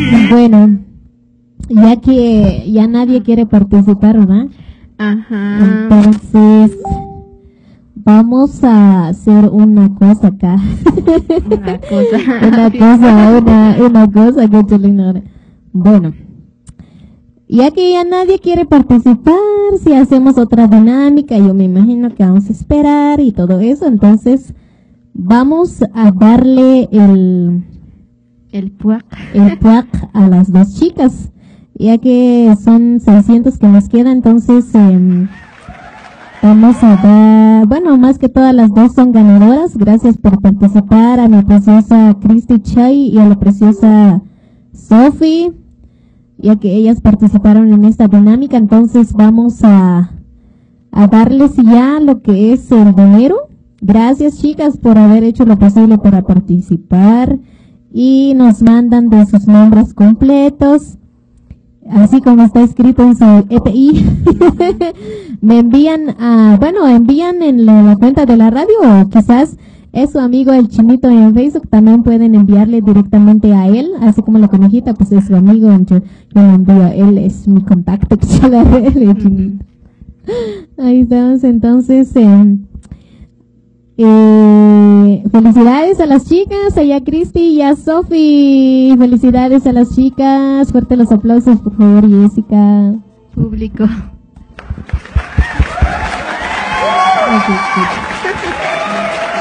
Bueno, ya que ya nadie quiere participar, ¿verdad? Ajá. Entonces, vamos a hacer una cosa acá. Una cosa que chulina. Bueno, ya que ya nadie quiere participar, si hacemos otra dinámica, yo me imagino que vamos a esperar y todo eso, entonces vamos a darle El puac a las dos chicas, ya que son 600 que nos queda, entonces vamos a dar, bueno, más que todas las dos son ganadoras. Gracias por participar a mi preciosa Cristi Chay y a la preciosa Sophie, ya que ellas participaron en esta dinámica. Entonces vamos a darles ya lo que es el dinero. Gracias, chicas, por haber hecho lo posible para participar, y nos mandan de sus nombres completos, así como está escrito en su EPI. Me envían envían en la cuenta de la radio, o quizás es su amigo el Chinito en Facebook, también pueden enviarle directamente a él, así como la conejita, pues es su amigo, yo le envío a él, es mi contacto, que yo le arregle, el Chinito. Ahí estamos, entonces, felicidades a las chicas, a Cristi y a Sophie. Felicidades a las chicas. Fuerte los aplausos, por favor, Jessica. Público.